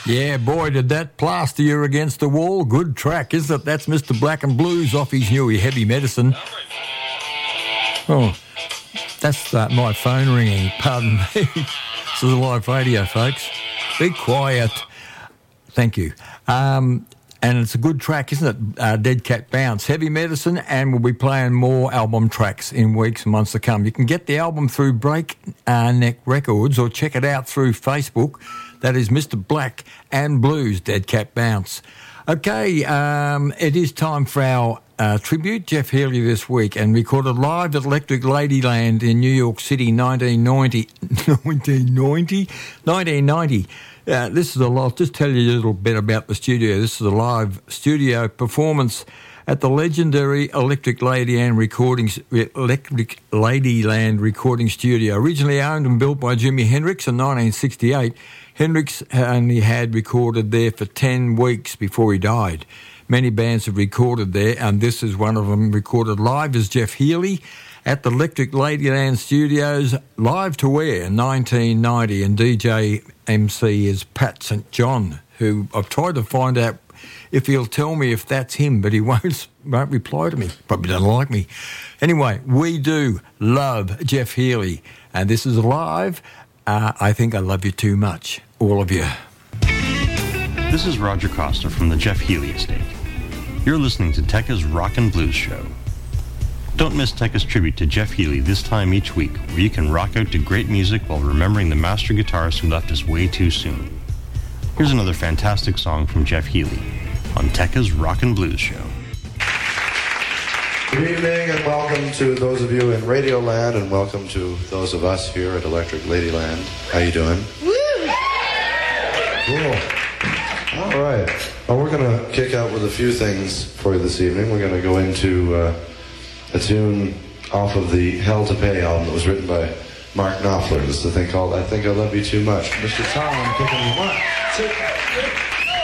Yeah, boy, did that plaster you against the wall. Good track, isn't it? That's Mr. Black and Blues off his new Heavy Medicine. Oh, that's my phone ringing. Pardon me. This is a live radio, folks. Be quiet. Thank you. And it's a good track, isn't it? Dead Cat Bounce, Heavy Medicine, and we'll be playing more album tracks in weeks and months to come. You can get the album through Breakneck Records or check it out through Facebook. That is Mr. Black and Blues, Dead Cat Bounce. Okay, it is time for our tribute. Jeff Healey this week, and recorded live at Electric Ladyland in New York City, 1990. This is I'll just tell you a little bit about the studio. This is a live studio performance at the legendary Electric Ladyland recording studio. Originally owned and built by Jimi Hendrix in 1968, Hendrix only had recorded there for 10 weeks before he died. Many bands have recorded there, and this is one of them. Recorded live as Jeff Healey at the Electric Ladyland Studios, live to air in 1990, and DJ MC is Pat St. John, who I've tried to find out if he'll tell me if that's him, but he won't reply to me. Probably doesn't like me. Anyway, we do love Jeff Healey, and this is live. I Think I Love You Too Much, all of you. This is Roger Costa from the Jeff Healey Estate. You're listening to Tekka's Rock and Blues Show. Don't miss Tekka's tribute to Jeff Healey this time each week, where you can rock out to great music while remembering the master guitarist who left us way too soon. Here's another fantastic song from Jeff Healey on Tekka's Rock and Blues Show. Good evening and welcome to those of you in Radio Land, and welcome to those of us here at Electric Ladyland. How you doing? Woo! Cool. All right. Well, we're going to kick out with a few things for you this evening. We're going to go into a tune off of the Hell to Pay album that was written by Mark Knopfler. This is a thing called I Think I Love You Too Much. Mr. Tom, kicking you. 1, 2, 3.